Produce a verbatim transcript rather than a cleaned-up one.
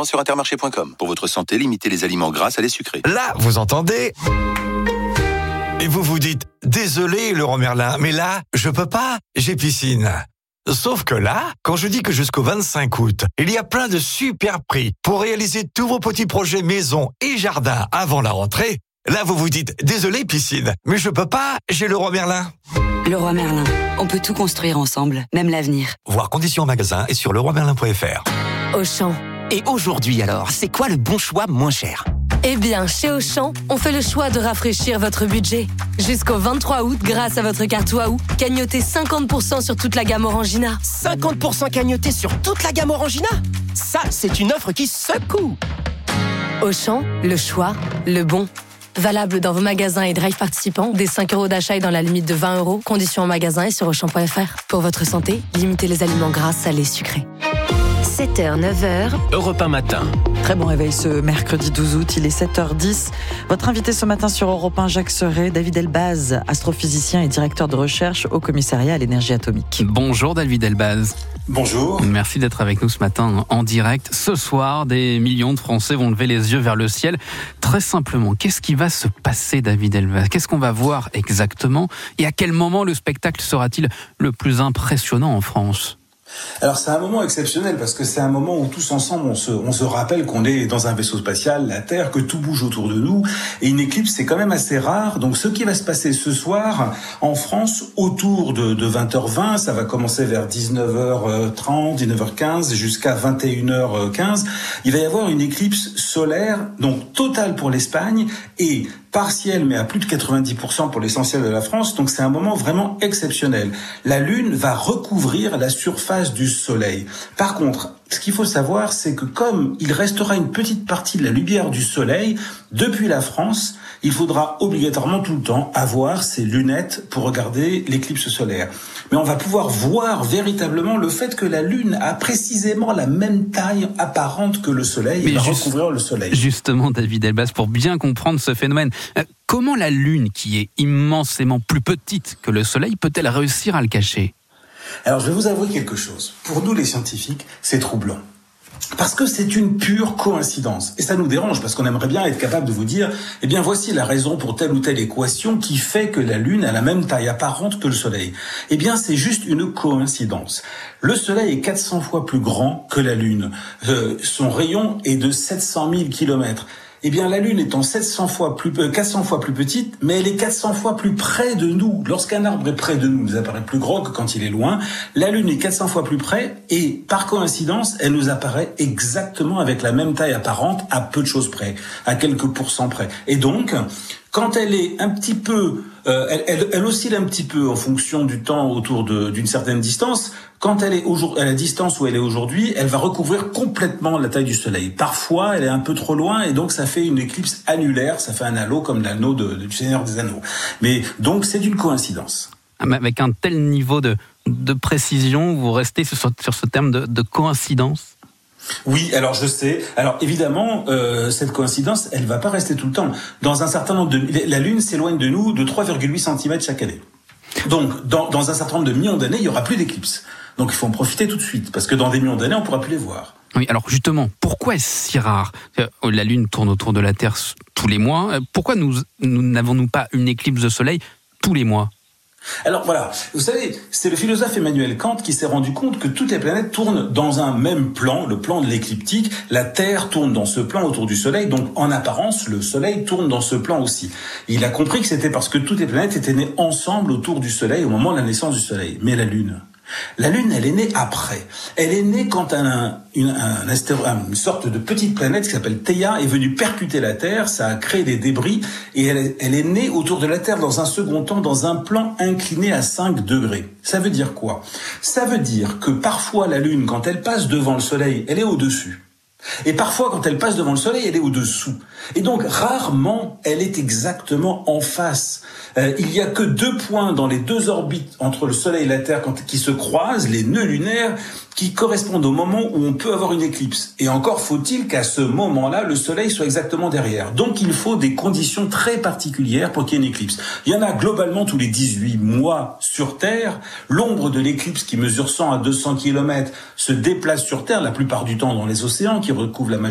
conditions sur intermarché point com. Pour votre santé, limitez les aliments gras à les sucrés. Là, vous entendez ? Et vous vous dites, désolé Laurent Merlin, mais là, je peux pas, j'ai piscine. Sauf que là, quand je dis que jusqu'au vingt-cinq août, il y a plein de super prix pour réaliser tous vos petits projets maison et jardin avant la rentrée, là vous vous dites, désolé piscine, mais je peux pas, j'ai Leroy Merlin. Leroy Merlin, on peut tout construire ensemble, même l'avenir. Voir conditions en magasin et sur leroy merlin point f r. Auchan. Et aujourd'hui alors, c'est quoi le bon choix moins cher ? Eh bien, chez Auchan, on fait le choix de rafraîchir votre budget. Jusqu'au vingt-trois août, grâce à votre carte Waouh, cagnotez cinquante pour cent sur toute la gamme Orangina. cinquante pour cent cagnoté sur toute la gamme Orangina ? Ça, c'est une offre qui secoue. Auchan, le choix, le bon. Valable dans vos magasins et drive participants, dès cinq euros d'achat et dans la limite de vingt euros. Conditions en magasin et sur auchan point f r. Pour votre santé, limitez les aliments gras, salés, sucrés. sept heures, neuf heures. Europe un matin. Très bon réveil ce mercredi douze août, il est sept heures dix. Votre invité ce matin sur Europe un, Jacques Serret, David Elbaz, astrophysicien et directeur de recherche au commissariat à l'énergie atomique. Bonjour David Elbaz. Bonjour. Merci d'être avec nous ce matin en direct. Ce soir, des millions de Français vont lever les yeux vers le ciel. Très simplement, qu'est-ce qui va se passer, David Elbaz ? Qu'est-ce qu'on va voir exactement ? Et à quel moment le spectacle sera-t-il le plus impressionnant en France ? Alors c'est un moment exceptionnel parce que c'est un moment où tous ensemble on se, on se rappelle qu'on est dans un vaisseau spatial, la Terre, que tout bouge autour de nous, et une éclipse c'est quand même assez rare. Donc ce qui va se passer ce soir en France autour de, de vingt heures vingt, ça va commencer vers dix-neuf heures trente, dix-neuf heures quinze jusqu'à vingt et une heures quinze, il va y avoir une éclipse solaire donc totale pour l'Espagne et partielle mais à plus de quatre-vingt-dix pour cent pour l'essentiel de la France, donc c'est un moment vraiment exceptionnel. La Lune va recouvrir la surface du Soleil. Par contre, ce qu'il faut savoir, c'est que comme il restera une petite partie de la lumière du Soleil, depuis la France, il faudra obligatoirement tout le temps avoir ses lunettes pour regarder l'éclipse solaire. Mais on va pouvoir voir véritablement le fait que la Lune a précisément la même taille apparente que le Soleil. Mais il va juste, recouvrir le Soleil. Justement, David Elbaz, pour bien comprendre ce phénomène, euh, comment la Lune, qui est immensément plus petite que le Soleil, peut-elle réussir à le cacher ? Alors, je vais vous avouer quelque chose. Pour nous, les scientifiques, c'est troublant. Parce que c'est une pure coïncidence. Et ça nous dérange parce qu'on aimerait bien être capable de vous dire, eh bien, voici la raison pour telle ou telle équation qui fait que la Lune a la même taille apparente que le Soleil. Eh bien, c'est juste une coïncidence. Le Soleil est quatre cents fois plus grand que la Lune. Euh, son rayon est de sept cent mille kilomètres. Eh bien, la Lune étant sept cents fois plus, euh, quatre cents fois plus petite, mais elle est quatre cents fois plus près de nous. Lorsqu'un arbre est près de nous, il nous apparaît plus grand que quand il est loin. La Lune est quatre cents fois plus près et, par coïncidence, elle nous apparaît exactement avec la même taille apparente à peu de choses près, à quelques pourcents près. Et donc, quand elle est un petit peu, euh, elle, elle, elle oscille un petit peu en fonction du temps autour de, d'une certaine distance. Quand elle est aujourd'hui, à la distance où elle est aujourd'hui, elle va recouvrir complètement la taille du Soleil. Parfois, elle est un peu trop loin et donc ça fait une éclipse annulaire, ça fait un halo comme l'anneau de, de, du Seigneur des Anneaux. Mais donc c'est une coïncidence. Avec un tel niveau de, de précision, vous restez sur, sur ce terme de, de coïncidence ? Oui, alors je sais. Alors évidemment, euh, cette coïncidence, elle va pas rester tout le temps. Dans un certain nombre de, la Lune s'éloigne de nous de trois virgule huit centimètres chaque année. Donc, dans, dans un certain nombre de millions d'années, il y aura plus d'éclipses. Donc, il faut en profiter tout de suite, parce que dans des millions d'années, on pourra plus les voir. Oui, alors justement, pourquoi est-ce si rare ? La Lune tourne autour de la Terre tous les mois. Pourquoi nous, nous n'avons-nous pas une éclipse de Soleil tous les mois ? Alors voilà, vous savez, c'est le philosophe Emmanuel Kant qui s'est rendu compte que toutes les planètes tournent dans un même plan, le plan de l'écliptique. La Terre tourne dans ce plan autour du Soleil, donc en apparence, le Soleil tourne dans ce plan aussi. Il a compris que c'était parce que toutes les planètes étaient nées ensemble autour du Soleil au moment de la naissance du Soleil. Mais la Lune, la Lune, elle est née après. Elle est née quand un, une, un astéro, une sorte de petite planète qui s'appelle Theia est venue percuter la Terre, ça a créé des débris, et elle, elle est née autour de la Terre dans un second temps, dans un plan incliné à cinq degrés. Ça veut dire quoi ? Ça veut dire que parfois la Lune, quand elle passe devant le Soleil, elle est au-dessus. Et parfois, quand elle passe devant le Soleil, elle est au-dessous. Et donc, rarement, elle est exactement en face. Euh, il n'y a que deux points dans les deux orbites entre le Soleil et la Terre quand, qui se croisent, les nœuds lunaires, qui correspondent au moment où on peut avoir une éclipse. Et encore faut-il qu'à ce moment-là, le Soleil soit exactement derrière. Donc, il faut des conditions très particulières pour qu'il y ait une éclipse. Il y en a globalement tous les dix-huit mois sur Terre. L'ombre de l'éclipse qui mesure cent à deux cents kilomètres se déplace sur Terre, la plupart du temps dans les océans, qui recouvre la majorité